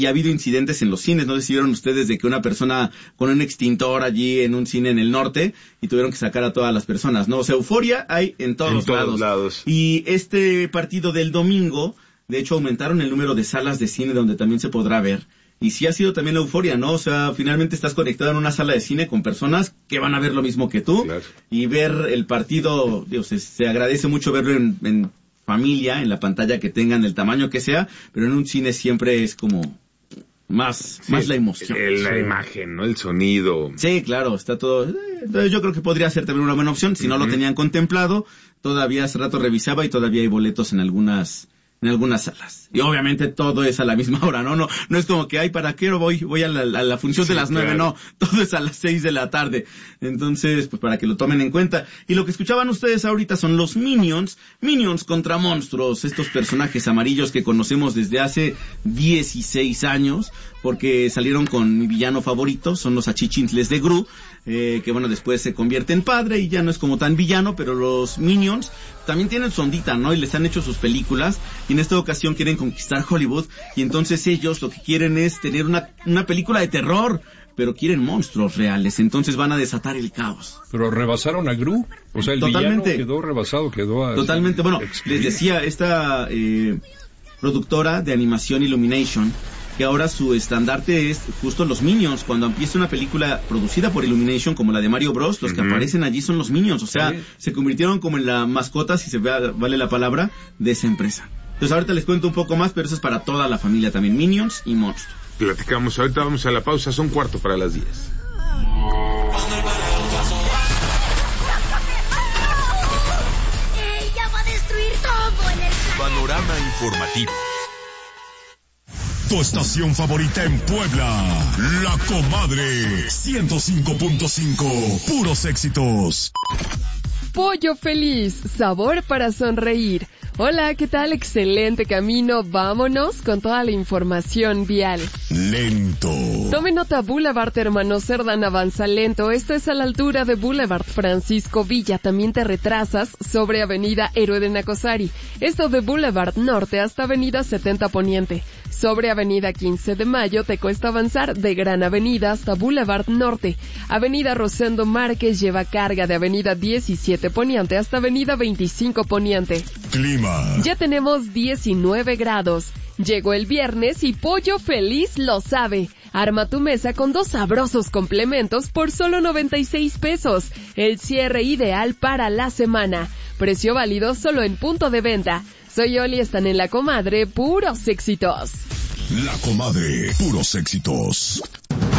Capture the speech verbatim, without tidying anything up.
Y ha habido incidentes en los cines, ¿no? Decidieron ustedes de que una persona con un extintor allí en un cine en el norte y tuvieron que sacar a todas las personas, ¿no? O sea, euforia hay en todos, en todos lados. lados. Y este partido del domingo, de hecho, aumentaron el número de salas de cine donde también se podrá ver. Y sí ha sido también euforia, ¿no? O sea, finalmente estás conectado en una sala de cine con personas que van a ver lo mismo que tú. Claro. Y ver el partido, Dios, se, se agradece mucho verlo en, en familia, en la pantalla que tengan, el tamaño que sea, pero en un cine siempre es como... Más, sí, más la emoción. El, la sí. imagen, ¿no? El sonido. Sí, claro, está todo. Eh, yo creo que podría ser también una buena opción. Si uh-huh. no lo tenían contemplado, todavía hace rato revisaba y todavía hay boletos en algunas, en algunas salas. Y obviamente todo es a la misma hora, ¿no? No, no es como que, ay, ¿para qué voy? Voy a la, a la función sí, de las nueve, claro. No. Todo es a las seis de la tarde. Entonces, pues para que lo tomen en cuenta. Y lo que escuchaban ustedes ahorita son los Minions. Minions contra monstruos. Estos personajes amarillos que conocemos desde hace dieciséis años. Porque salieron con mi villano favorito. Son los achichintles de Gru. Eh, que bueno, después se convierte en padre y ya no es como tan villano, pero los Minions también tienen su ondita, ¿no? Y les han hecho sus películas y en esta ocasión quieren conquistar Hollywood y entonces ellos lo que quieren es tener una, una película de terror, pero quieren monstruos reales, entonces van a desatar el caos. Pero rebasaron a Gru, o sea, el Totalmente. villano quedó rebasado, quedó a... Totalmente, bueno, les decía, esta eh, productora de animación Illumination, que ahora su estandarte es justo los Minions. Cuando empieza una película producida por Illumination como la de Mario Bros, los uh-huh. que aparecen allí son los Minions, o sea, sí. se convirtieron como en la mascota, si se ve, vale la palabra, de esa empresa. Entonces ahorita les cuento un poco más, pero eso es para toda la familia también, Minions y monstruos. Platicamos, ahorita vamos a la pausa, son cuarto para las diez. ¡Ella va a destruir todo en el planeta! Panorama informativo. Tu estación favorita en Puebla, La Comadre, ciento cinco punto cinco, puros éxitos. Pollo Feliz, sabor para sonreír. Hola, ¿qué tal? Excelente camino. Vámonos con toda la información vial. Lento. Tome nota, Boulevard Hermano Cerdán avanza lento. Esto es a la altura de Boulevard Francisco Villa. También te retrasas sobre Avenida Héroe de Nacosari. Esto de Boulevard Norte hasta Avenida setenta Poniente. Sobre Avenida quince de Mayo te cuesta avanzar de Gran Avenida hasta Boulevard Norte. Avenida Rosendo Márquez lleva carga de Avenida diecisiete Poniente hasta Avenida veinticinco Poniente. Clima. Ya tenemos diecinueve grados. Llegó el viernes y Pollo Feliz lo sabe. Arma tu mesa con dos sabrosos complementos por solo noventa y seis pesos. El cierre ideal para la semana. Precio válido solo en punto de venta. Soy Oli, están en La Comadre, puros éxitos. La Comadre, puros éxitos.